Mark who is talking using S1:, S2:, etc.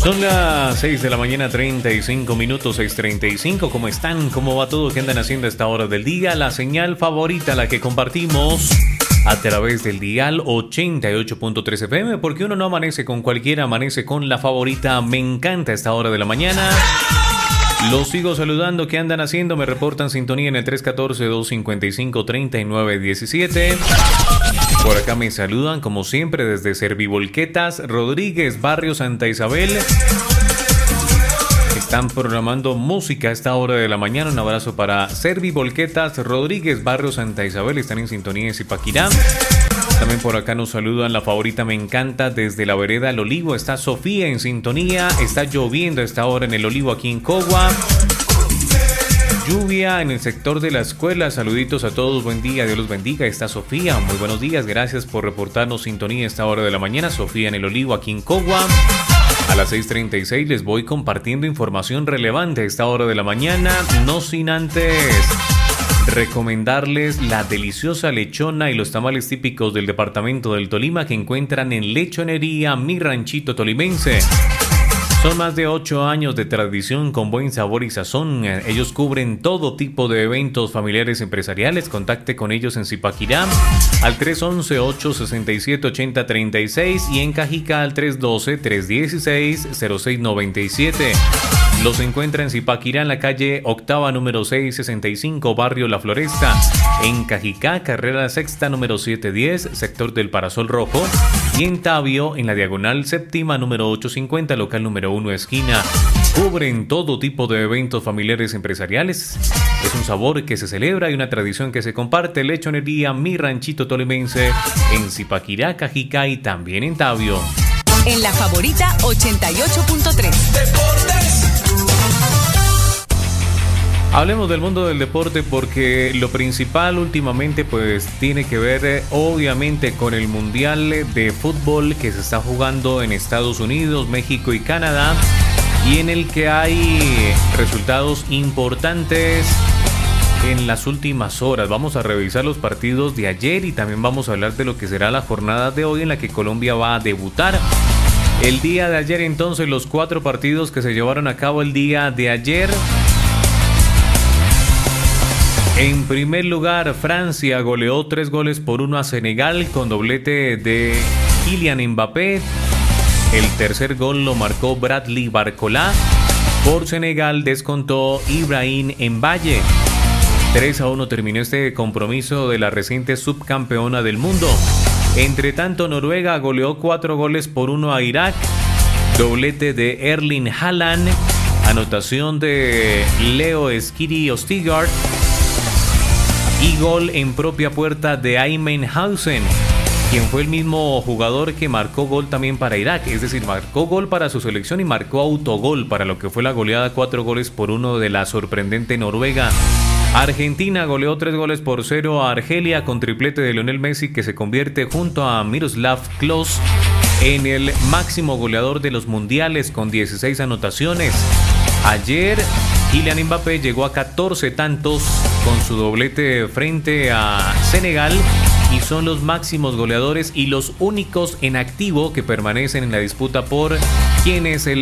S1: Son las 6 de la mañana, 35 minutos, 6:35. ¿Cómo están? ¿Cómo va todo? ¿Qué andan haciendo a esta hora del día? La señal favorita, la que compartimos a través del dial 88.3 FM, porque uno no amanece con cualquiera, amanece con la favorita. Me encanta esta hora de la mañana. Los sigo saludando. ¿Qué andan haciendo? Me reportan sintonía en el 314-255-3917. Por acá me saludan, como siempre, desde Servivolquetas Rodríguez, barrio Santa Isabel. Están programando música a esta hora de la mañana. Un abrazo para Servivolquetas Rodríguez, barrio Santa Isabel. Están en sintonía de Zipaquirá. También por acá nos saludan la favorita Me encanta desde la vereda El Olivo. Está Sofía en sintonía. Está lloviendo a esta hora en El Olivo, aquí en Cogua. Lluvia en el sector de la escuela. Saluditos a todos, buen día, Dios los bendiga. Está Sofía, muy buenos días, gracias por reportarnos sintonía a esta hora de la mañana. Sofía en El Olivo, aquí en Cogua. A las 6:36 les voy compartiendo información relevante a esta hora de la mañana, no sin antes recomendarles la deliciosa lechona y los tamales típicos del departamento del Tolima que encuentran en Lechonería Mi Ranchito Tolimense. Son más de 8 años de tradición con buen sabor y sazón. Ellos cubren todo tipo de eventos familiares empresariales. Contacte con ellos en Zipaquirá al 311-867-8036 y en Cajica al 312-316-0697. Los encuentra en Zipaquirá en la calle Octava número 665, barrio La Floresta. En Cajicá, carrera sexta número 710, sector del Parasol Rojo. Y en Tabio, en la diagonal séptima número 850, local número 1, esquina. Cubren todo tipo de eventos familiares empresariales. Es un sabor que se celebra y una tradición que se comparte. Lechonería Mi Ranchito Tolimense en Zipaquirá, Cajicá y también en Tabio.
S2: En la favorita 88.3.
S1: Hablemos del mundo del deporte porque lo principal últimamente pues tiene que ver obviamente con el Mundial de Fútbol que se está jugando en Estados Unidos, México y Canadá, y en el que hay resultados importantes en las últimas horas. Vamos a revisar los partidos de ayer y también vamos a hablar de lo que será la jornada de hoy en la que Colombia va a debutar. El día de ayer entonces, los 4 partidos que se llevaron a cabo el día de ayer. En primer lugar, Francia goleó 3-1 a Senegal con doblete de Kylian Mbappé. El tercer gol lo marcó Bradley Barcola. Por Senegal descontó Ibrahim Mbaye. 3-1 terminó este compromiso de la reciente subcampeona del mundo. Entre tanto, Noruega goleó 4-1 a Irak. Doblete de Erling Haaland. Anotación de Leo Skiri Ostigard. Y gol en propia puerta de Aymen Hausen, quien fue el mismo jugador que marcó gol también para Irak. Es decir, marcó gol para su selección y marcó autogol para lo que fue la goleada 4-1 de la sorprendente Noruega. Argentina goleó 3-0 a Argelia con triplete de Lionel Messi, que se convierte junto a Miroslav Klose en el máximo goleador de los mundiales con 16 anotaciones. Ayer Kylian Mbappé llegó a 14 tantos con su doblete frente a Senegal y son los máximos goleadores y los únicos en activo que permanecen en la disputa por quién es el